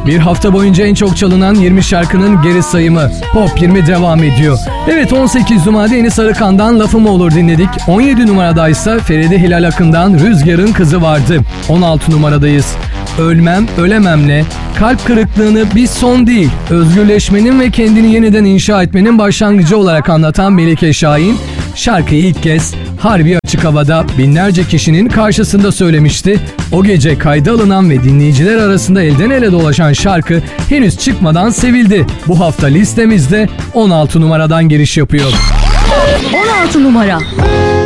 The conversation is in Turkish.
Bir hafta boyunca en çok çalınan 20 şarkının geri sayımı. Pop 20 devam ediyor. Evet, 18 numarada Enis Arıkan'dan Lafım Olur dinledik. 17 numaradaysa Feride Hilal Akın'dan Rüzgar'ın Kızı vardı. 16 numaradayız. Ölmem, Ölemem'le kalp kırıklığını bir son değil, özgürleşmenin ve kendini yeniden inşa etmenin başlangıcı olarak anlatan Melike Şahin, şarkıyı ilk kez Harbi Açık Hava'da binlerce kişinin karşısında söylemişti. O gece kayda alınan ve dinleyiciler arasında elden ele dolaşan şarkı henüz çıkmadan sevildi. Bu hafta listemizde 16 numaradan giriş yapıyor. 16 numara.